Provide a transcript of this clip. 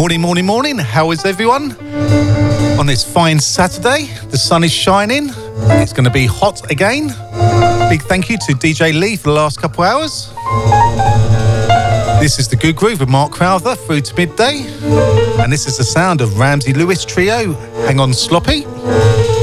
Morning, morning, morning. How is everyone? On this fine Saturday, the sun is shining. It's going to be hot again. Big thank you to DJ Lee for the last couple hours. This is the Good Groove with Mark Crowther through to midday. And this is the sound of Ramsey Lewis Trio. Hang on, Sloppy.